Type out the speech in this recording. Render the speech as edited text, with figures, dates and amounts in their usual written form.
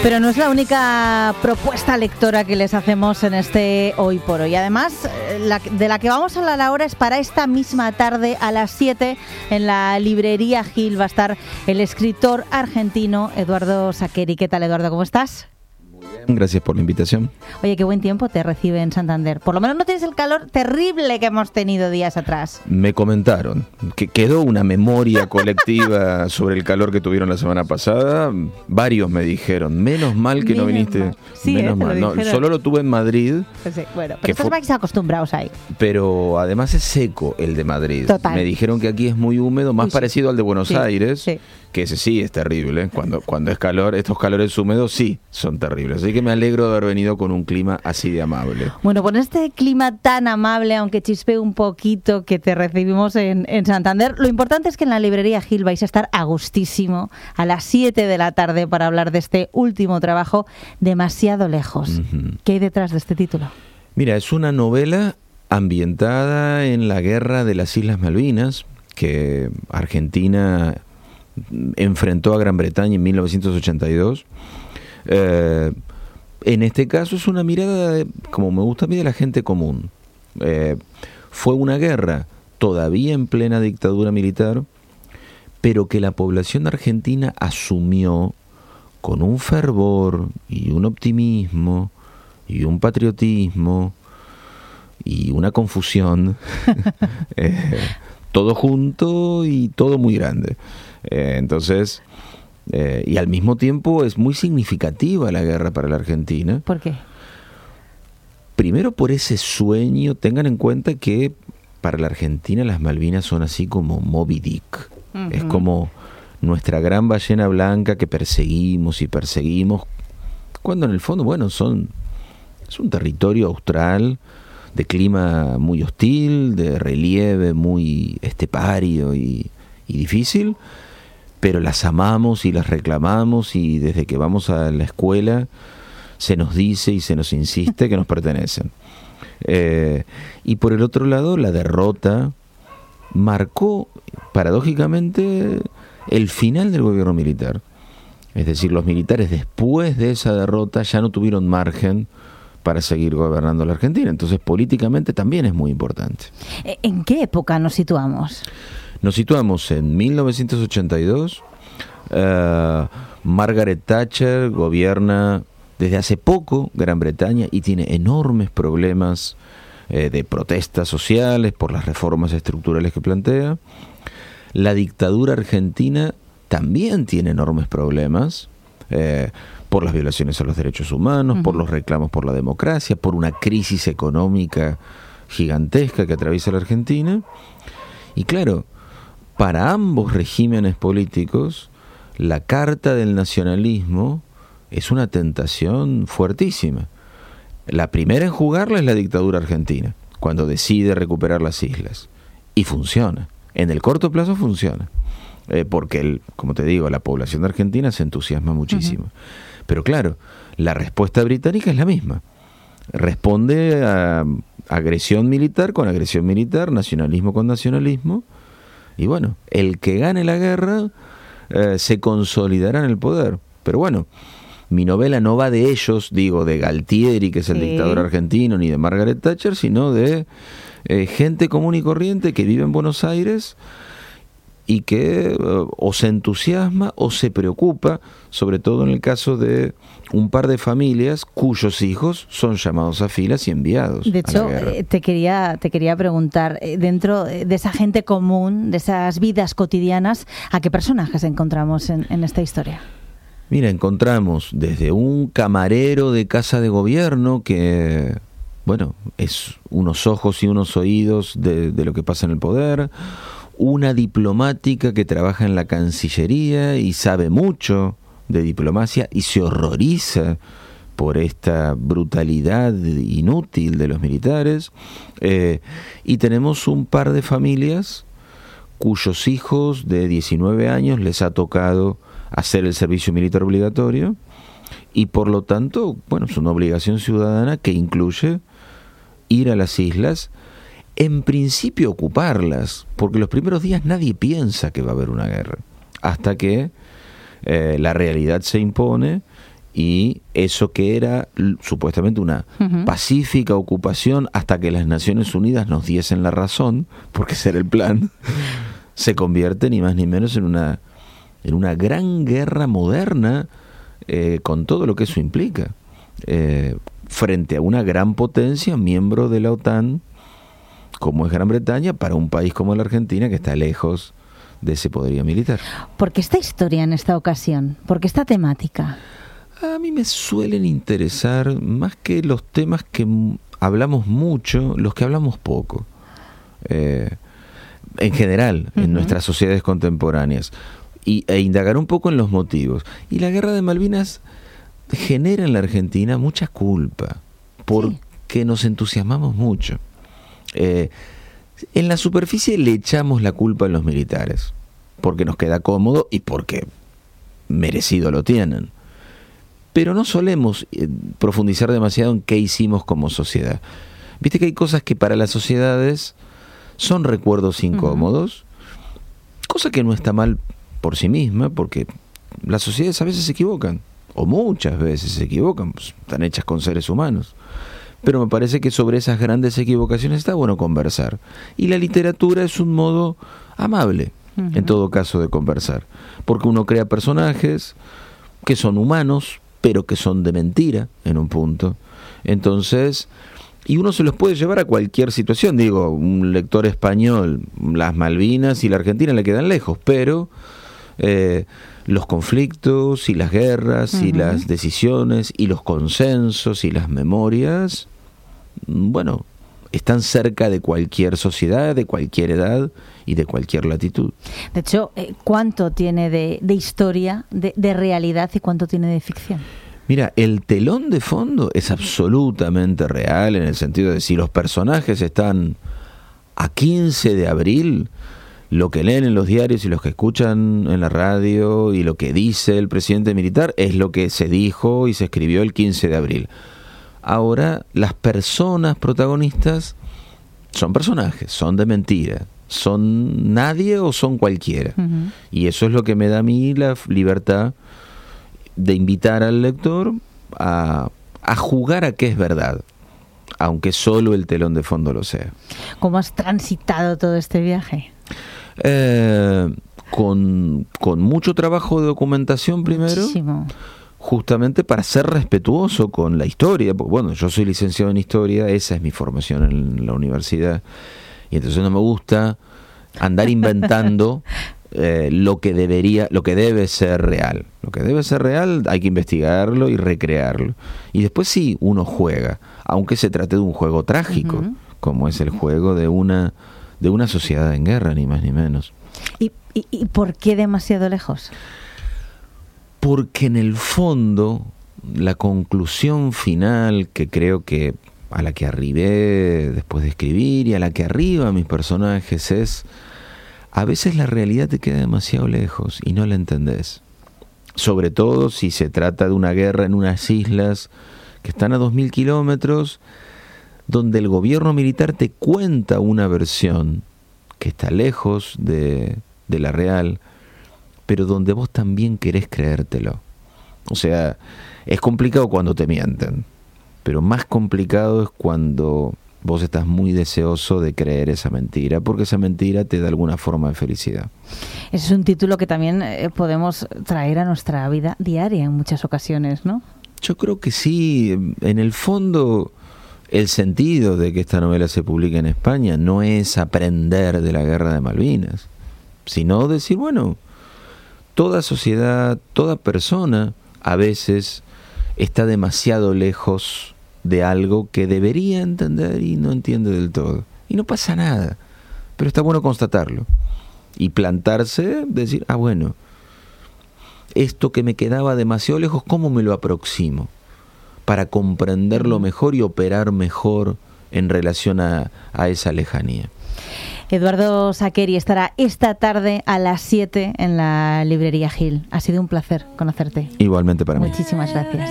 Pero no es la única propuesta lectora que les hacemos en este Hoy por Hoy. Además, de la que vamos a hablar ahora es para esta misma tarde a las 7 en la librería Gil. Va a estar el escritor argentino Eduardo Saqueri. ¿Qué tal, Eduardo? ¿Cómo estás? Gracias por la invitación. Oye, qué buen tiempo te recibe en Santander. Por lo menos no tienes el calor terrible que hemos tenido días atrás. Me comentaron que quedó una memoria colectiva sobre el calor que tuvieron la semana pasada. Varios me dijeron, menos mal que no viniste. Sí, menos mal. No, solo lo tuve en Madrid. Pues sí, bueno, pero estos vais acostumbrados ahí. Pero además es seco el de Madrid. Total. Me dijeron que aquí es muy húmedo, más parecido al de Buenos Aires. Sí. Que ese sí es terrible. Cuando es calor, estos calores húmedos sí son terribles. Así que me alegro de haber venido con un clima así de amable. Bueno, con este clima tan amable, aunque chispee un poquito, que te recibimos en Santander, lo importante es que en la librería Gil vais a estar a gustísimo a las 7 de la tarde para hablar de este último trabajo, Demasiado lejos. Uh-huh. ¿Qué hay detrás de este título? Mira, es una novela ambientada en la guerra de las Islas Malvinas, que Argentina enfrentó a Gran Bretaña en 1982. En este caso es una mirada, como me gusta a mí, de la gente común. Fue una guerra todavía en plena dictadura militar, pero que la población argentina asumió con un fervor y un optimismo y un patriotismo y una confusión, todo junto y todo muy grande. Entonces, y al mismo tiempo es muy significativa la guerra para la Argentina. ¿Por qué? Primero por ese sueño. Tengan en cuenta que para la Argentina las Malvinas son así como Moby Dick. Uh-huh. Es como nuestra gran ballena blanca que perseguimos y perseguimos, cuando en el fondo, bueno, es un territorio austral de clima muy hostil, de relieve muy estepario y difícil, pero las amamos y las reclamamos, y desde que vamos a la escuela se nos dice y se nos insiste que nos pertenecen. Y por el otro lado, la derrota marcó paradójicamente el final del gobierno militar. Es decir, los militares después de esa derrota ya no tuvieron margen para seguir gobernando la Argentina. Entonces, políticamente también es muy importante. ¿En qué época nos situamos? Nos situamos en 1982. Margaret Thatcher gobierna desde hace poco Gran Bretaña y tiene enormes problemas de protestas sociales por las reformas estructurales que plantea. La dictadura argentina también tiene enormes problemas por las violaciones a los derechos humanos, uh-huh, por los reclamos por la democracia, por una crisis económica gigantesca que atraviesa la Argentina. Y claro, para ambos regímenes políticos, la carta del nacionalismo es una tentación fuertísima. La primera en jugarla es la dictadura argentina, cuando decide recuperar las islas. Y funciona. En el corto plazo funciona. Porque, como te digo, la población de Argentina se entusiasma muchísimo. Uh-huh. Pero claro, la respuesta británica es la misma. Responde a agresión militar con agresión militar, nacionalismo con nacionalismo. Y bueno, el que gane la guerra se consolidará en el poder. Pero bueno, mi novela no va de ellos, digo, de Galtieri, que es el dictador argentino, ni de Margaret Thatcher, sino de gente común y corriente que vive en Buenos Aires y que o se entusiasma o se preocupa, sobre todo en el caso de un par de familias cuyos hijos son llamados a filas y enviados. De hecho, te quería preguntar, dentro de esa gente común, de esas vidas cotidianas, ¿a qué personajes encontramos en esta historia? Mira, encontramos desde un camarero de casa de gobierno que, bueno, es unos ojos y unos oídos de lo que pasa en el poder, una diplomática que trabaja en la Cancillería y sabe mucho de diplomacia y se horroriza por esta brutalidad inútil de los militares, y tenemos un par de familias cuyos hijos de 19 años les ha tocado hacer el servicio militar obligatorio y por lo tanto, bueno, es una obligación ciudadana que incluye ir a las islas, en principio ocuparlas, porque los primeros días nadie piensa que va a haber una guerra, hasta que la realidad se impone y eso que era supuestamente una pacífica ocupación hasta que las Naciones Unidas nos diesen la razón, porque ese era el plan, se convierte ni más ni menos en una gran guerra moderna, con todo lo que eso implica, frente a una gran potencia, miembro de la OTAN, como es Gran Bretaña, para un país como la Argentina, que está lejos de ese poderío militar. ¿Por qué esta historia en esta ocasión? ¿Por qué esta temática? A mí me suelen interesar más que los temas que hablamos mucho, los que hablamos poco. En general, en nuestras sociedades contemporáneas. E indagar un poco en los motivos. Y la Guerra de Malvinas genera en la Argentina mucha culpa, porque nos entusiasmamos mucho. En la superficie le echamos la culpa a los militares, porque nos queda cómodo y porque merecido lo tienen. Pero no solemos profundizar demasiado en qué hicimos como sociedad. Viste que hay cosas que para las sociedades son recuerdos incómodos, cosa que no está mal por sí misma, porque las sociedades a veces se equivocan, o muchas veces se equivocan, pues, están hechas con seres humanos. Pero me parece que sobre esas grandes equivocaciones está bueno conversar. Y la literatura es un modo amable, en todo caso, de conversar. Porque uno crea personajes que son humanos, pero que son de mentira, en un punto. Entonces, y uno se los puede llevar a cualquier situación. Digo, un lector español, las Malvinas y la Argentina le quedan lejos, pero los conflictos y las guerras y las decisiones y los consensos y las memorias, bueno, están cerca de cualquier sociedad, de cualquier edad y de cualquier latitud. De hecho, ¿cuánto tiene de historia, de realidad, y cuánto tiene de ficción? Mira, el telón de fondo es absolutamente real, en el sentido de si los personajes están a 15 de abril, lo que leen en los diarios y los que escuchan en la radio y lo que dice el presidente militar es lo que se dijo y se escribió el 15 de abril. Ahora, las personas protagonistas son personajes, son de mentira, son nadie o son cualquiera. Y eso es lo que me da a mí la libertad de invitar al lector a jugar a que es verdad, aunque solo el telón de fondo lo sea. ¿Cómo has transitado todo este viaje? Con mucho trabajo de documentación primero. Muchísimo. Justamente para ser respetuoso con la historia, porque bueno, yo soy licenciado en historia, esa es mi formación en la universidad, y entonces no me gusta andar inventando lo que debe ser real. Lo que debe ser real hay que investigarlo y recrearlo. Y después sí, uno juega, aunque se trate de un juego trágico, como es el juego de una sociedad en guerra, ni más ni menos. ¿Y por qué demasiado lejos? Porque en el fondo, la conclusión final que creo que a la que arribé después de escribir y a la que arriba mis personajes es: a veces la realidad te queda demasiado lejos y no la entendés. Sobre todo si se trata de una guerra en unas islas que están a 2000 kilómetros, donde el gobierno militar te cuenta una versión que está lejos de la real, pero donde vos también querés creértelo. O sea, es complicado cuando te mienten, pero más complicado es cuando vos estás muy deseoso de creer esa mentira, porque esa mentira te da alguna forma de felicidad. Ese es un título que también podemos traer a nuestra vida diaria en muchas ocasiones, ¿no? Yo creo que sí. En el fondo, el sentido de que esta novela se publique en España no es aprender de la Guerra de Malvinas, sino decir, bueno, toda sociedad, toda persona a veces está demasiado lejos de algo que debería entender y no entiende del todo. Y no pasa nada, pero está bueno constatarlo y plantarse, decir, bueno, esto que me quedaba demasiado lejos, ¿cómo me lo aproximo? Para comprenderlo mejor y operar mejor en relación a esa lejanía. Eduardo Saqueri estará esta tarde a las 7 en la librería Gil. Ha sido un placer conocerte. Igualmente para mí. Muchísimas gracias.